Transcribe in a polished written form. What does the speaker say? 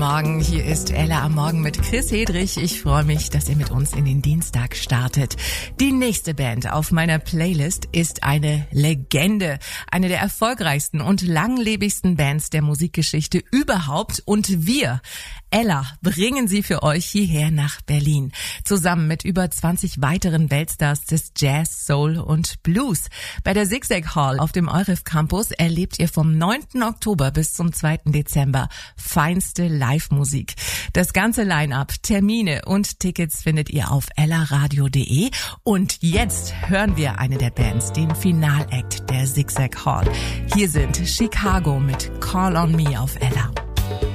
Morgen. Hier ist Ella am Morgen mit Chris Hedrich. Ich freue mich, dass ihr mit uns in den Dienstag startet. Die nächste Band auf meiner Playlist ist eine Legende. Eine der erfolgreichsten und langlebigsten Bands der Musikgeschichte überhaupt. Und wir, Ella, bringen sie für euch hierher nach Berlin. Zusammen mit über 20 weiteren Weltstars des Jazz, Soul und Blues. Bei der Zigzag Hall auf dem EUREF Campus erlebt ihr vom 9. Oktober bis zum 2. Dezember feinste Live-Musik. Das ganze Line-Up, Termine und Tickets findet ihr auf ellaradio.de. Und jetzt hören wir eine der Bands, den Finalakt der Zigzag Hall. Hier sind Chicago mit Call on Me auf Ella.